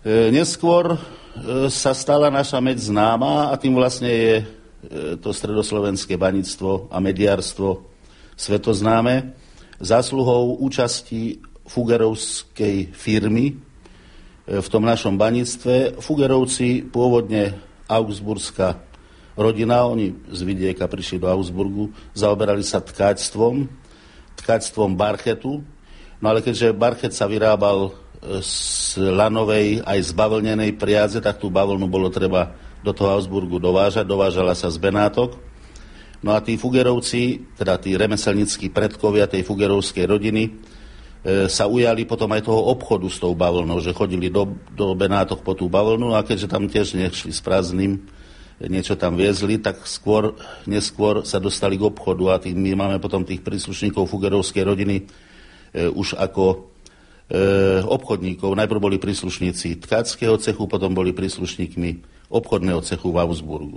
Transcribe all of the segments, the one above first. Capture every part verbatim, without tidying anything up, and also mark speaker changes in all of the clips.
Speaker 1: Neskôr sa stala naša meď známa a tým vlastne je to stredoslovenské baníctvo a mediárstvo svetoznáme zásluhou účasti fugerovskej firmy v tom našom baníctve. Fugerovci, pôvodne augsburská rodina, oni z vidieka prišli do Augsburgu, zaoberali sa tkáčstvom, tkáčstvom barchetu, no ale keďže barchet sa vyrábal z lanovej aj z bavlnenej priadze, tak tú bavlnu bolo treba do toho Augsburgu dovážať, dovážala sa z Benátok. No a tí fugerovci, teda tí remeselníckí predkovia tej fugerovskej rodiny, e, sa ujali potom aj toho obchodu s tou bavlnou, že chodili do, do Benátok po tú bavlnu a keďže tam tiež nešli s prázdnym, niečo tam viezli, tak skôr, neskôr sa dostali k obchodu a tým, my máme potom tých príslušníkov fugerovskej rodiny e, už ako e, obchodníkov. Najprv boli príslušníci tkáčského cechu, potom boli príslušníkmi obchodného cechu v Augsburgu.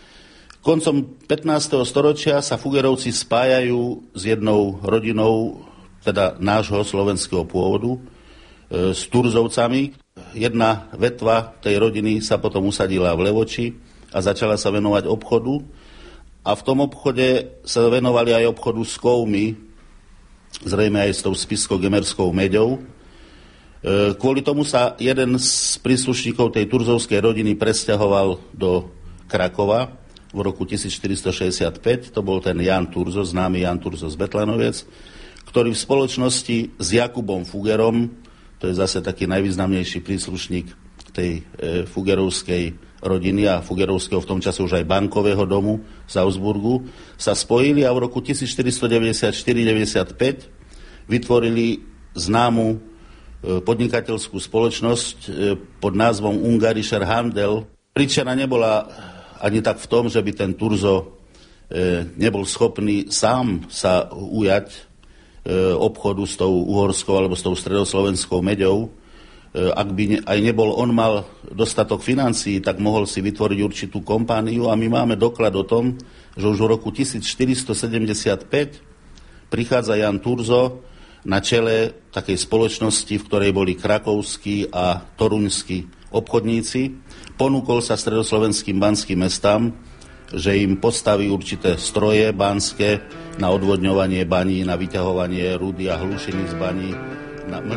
Speaker 1: Koncom pätnásteho storočia sa fugerovci spájajú s jednou rodinou, teda nášho slovenského pôvodu, e, s Turzovcami. Jedna vetva tej rodiny sa potom usadila v Levoči a začala sa venovať obchodu. A v tom obchode sa venovali aj obchodu s kovmi, zrejme aj s tou spišsko-gemerskou meďou. Kvôli tomu sa jeden z príslušníkov tej turzovskej rodiny presťahoval do Krakova v roku tisícštyristošesťdesiatpäť. To bol ten Jan Turzo, známy Jan Turzo z Betlanoviec, ktorý v spoločnosti s Jakubom Fugerom, to je zase taký najvýznamnejší príslušník tej e, fugerovskej rodiny a fugerovského v tom čase už aj bankového domu z Augsburgu, sa spojili a v roku tisícštyristodeväťdesiatštyri deväťdesiatpäť vytvorili známu podnikateľskú spoločnosť pod názvom Ungarischer Handel. Príčina nebola ani tak v tom, že by ten Turzo nebol schopný sám sa ujať obchodu s tou uhorskou alebo s tou stredoslovenskou meďou. Ak by aj nebol on mal dostatok financií, tak mohol si vytvoriť určitú kompániu a my máme doklad o tom, že už v roku tisícštyristosedemdesiatpäť prichádza Jan Turzo na čele takej spoločnosti, v ktorej boli krakovskí a toruňskí obchodníci. Ponúkol sa stredoslovenským banským mestám, že im postaví určité stroje banské na odvodňovanie baní, na vyťahovanie rudy a hlušiny z baní, na